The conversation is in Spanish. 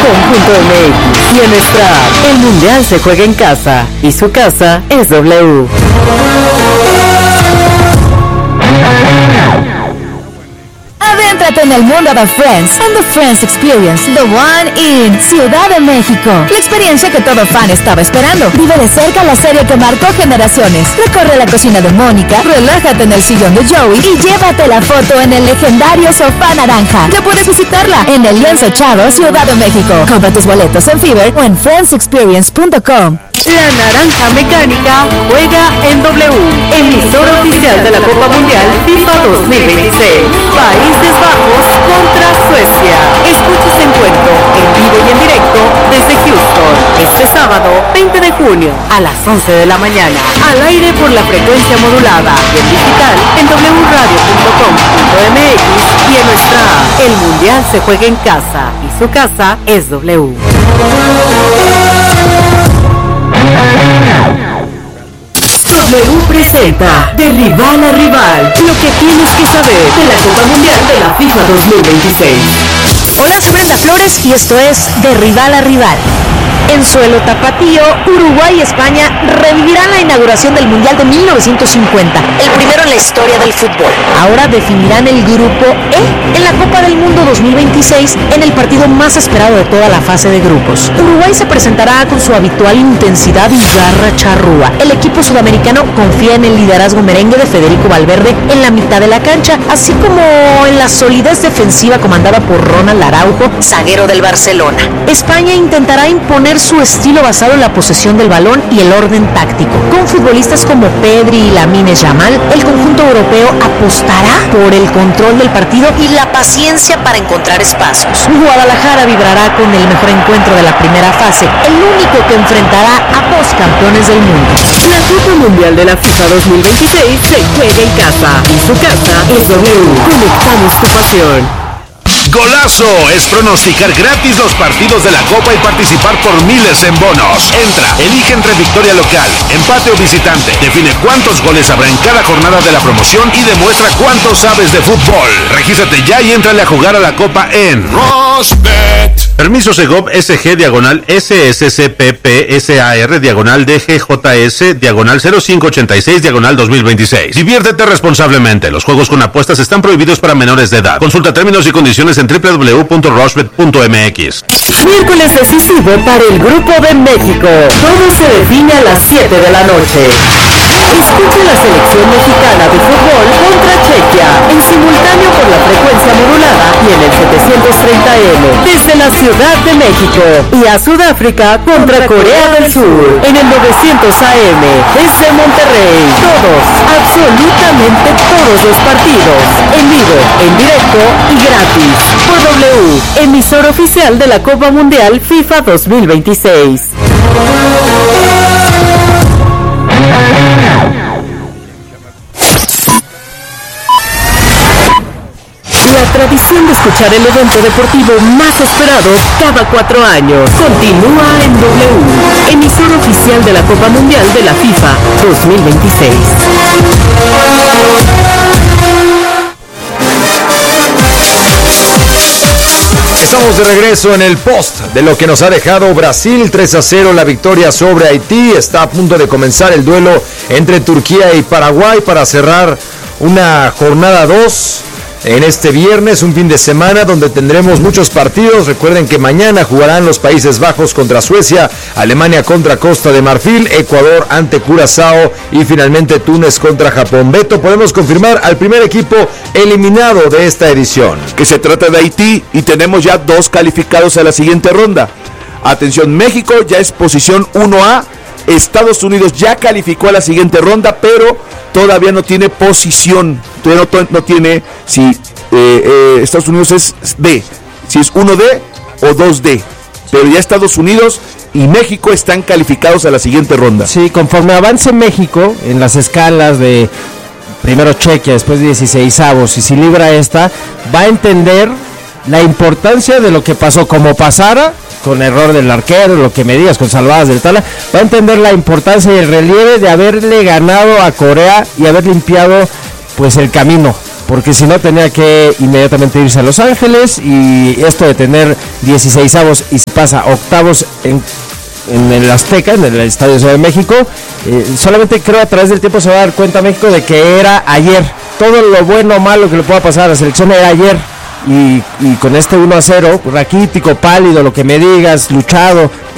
Y en nuestra app, el Mundial se juega en casa y su casa es W. Adéntrate en el mundo de Friends and the Friends Experience, the one in Ciudad de México. La experiencia que todo fan estaba esperando. Vive de cerca la serie que marcó generaciones. Recorre la cocina de Mónica, relájate en el sillón de Joey y llévate la foto en el legendario sofá naranja. Ya puedes visitarla en el Lienzo Chavo, Ciudad de México. Compra tus boletos en Fever o en friendsexperience.com. La Naranja Mecánica juega en W, emisora oficial de la Copa Mundial FIFA 2026. Países Bajos contra Suecia. Escucha ese encuentro en vivo y en directo desde Houston, este sábado 20 de junio a las 11 de la mañana. Al aire por la frecuencia modulada y en digital en wradio.com.mx y en nuestra app. El Mundial se juega en casa y su casa es W. W presenta de rival a rival lo que tienes que saber de la Copa Mundial de la FIFA 2026. Hola, soy Brenda Flores y esto es de rival a rival. En suelo tapatío, Uruguay y España revivirán la inauguración del Mundial de 1950, el primero en la historia del fútbol. Ahora definirán el grupo E en la Copa del Mundo 2026 en el partido más esperado de toda la fase de grupos. Uruguay se presentará con su habitual intensidad y garra charrúa. El equipo sudamericano confía en el liderazgo merengue de Federico Valverde en la mitad de la cancha, así como en la solidez defensiva comandada por Ronald Araujo, zaguero del Barcelona. España intentará imponer su estilo basado en la posesión del balón y el orden táctico. Con futbolistas como Pedri y Lamine Yamal, el conjunto europeo apostará por el control del partido y la paciencia para encontrar espacios. Guadalajara vibrará con el mejor encuentro de la primera fase, el único que enfrentará a dos campeones del mundo. La Copa Mundial de la FIFA 2026 se juega en casa y su casa es W. Conectamos tu pasión. Golazo es pronosticar gratis los partidos de la Copa y participar por miles en bonos. Entra, elige entre victoria local, empate o visitante. Define cuántos goles habrá en cada jornada de la promoción y demuestra cuánto sabes de fútbol. Regístrate ya y éntrale a jugar a la Copa en Rosbet. Permiso Segov SG diagonal SSCPP SAR diagonal DGJS diagonal 0586 diagonal 2026. Diviértete responsablemente. Los juegos con apuestas están prohibidos para menores de edad. Consulta términos y condiciones en www.rosbet.mx. Miércoles decisivo para el Grupo de México. Todo se define a las 7 de la noche. Escucha la selección mexicana de fútbol contra Chequia en simultáneo por la frecuencia modulada y en el 730M desde la Ciudad de México, y a Sudáfrica contra Corea del Sur en el 900 AM desde Monterrey. Todos, absolutamente todos los partidos en vivo, en directo y gratis por W, emisor oficial de la Copa Mundial FIFA 2026. La tradición de escuchar el evento deportivo más esperado cada 4 años continúa en W, emisor oficial de la Copa Mundial de la FIFA 2026. Estamos de regreso en el post de lo que nos ha dejado Brasil 3-0, la victoria sobre Haití. Está a punto de comenzar el duelo entre Turquía y Paraguay para cerrar una jornada 2 en este viernes, un fin de semana donde tendremos muchos partidos. Recuerden que mañana jugarán los Países Bajos contra Suecia, Alemania contra Costa de Marfil, Ecuador ante Curazao y finalmente Túnez contra Japón. Beto, podemos confirmar al primer equipo eliminado de esta edición. Que se trata de Haití y tenemos ya 2 calificados a la siguiente ronda. Atención, México ya es posición 1A. Estados Unidos ya calificó a la siguiente ronda, pero todavía no tiene posición. Todavía no tiene si Estados Unidos es D, si es 1D o 2D. Pero ya Estados Unidos y México están calificados a la siguiente ronda. Sí, conforme avance México en las escalas de primero Chequia, después 16avos, y si libra esta, va a entender la importancia de lo que pasó, como pasara con error del arquero, lo que me digas, con salvadas del Tala, va a entender la importancia y el relieve de haberle ganado a Corea y haber limpiado pues el camino porque si no tenía que inmediatamente irse a Los Ángeles, y esto de tener 16avos y si pasa octavos en el Azteca, en el Estadio de Ciudad de México, solamente creo a través del tiempo se va a dar cuenta México de que era ayer. Todo lo bueno o malo que le pueda pasar a la selección era ayer. Y con este 1-0, raquítico, pálido, lo que me digas, luchado,